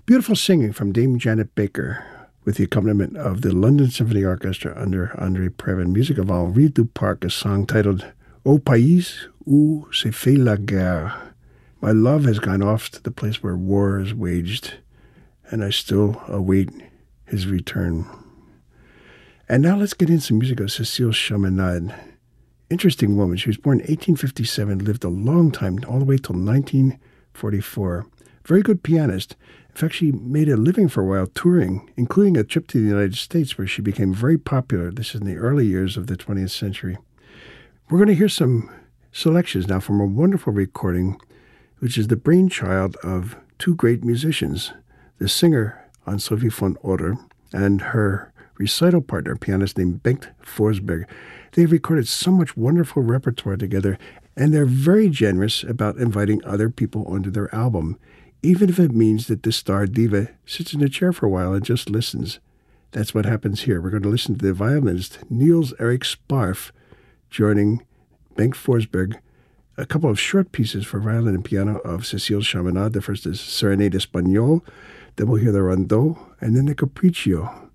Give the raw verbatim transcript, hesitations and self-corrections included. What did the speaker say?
Beautiful singing from Dame Janet Baker with the accompaniment of the London Symphony Orchestra under André Previn. Music of Henri Duparc, a song titled Au Pays où se fait la guerre. My love has gone off to the place where war is waged, and I still await his return. And now let's get into some music of Cécile Chaminade. Interesting woman. She was born in eighteen fifty-seven, lived a long time, all the way till nineteen forty-four. Very good pianist. In fact, she made a living for a while touring, including a trip to the United States where she became very popular. This is in the early years of the twentieth century. We're going to hear some selections now from a wonderful recording, which is the brainchild of two great musicians, the singer Anne-Sophie von Otter and her recital partner, pianist named Bengt Forsberg. They've recorded so much wonderful repertoire together, and they're very generous about inviting other people onto their album, even if it means that the star diva sits in a chair for a while and just listens. That's what happens here. We're going to listen to the violinist Niels Erik Sparf joining Bengt Forsberg, a couple of short pieces for violin and piano of Cécile Chaminade. The first is Serenade Espagnole, then we'll hear the Rondeau, and then the Capriccio.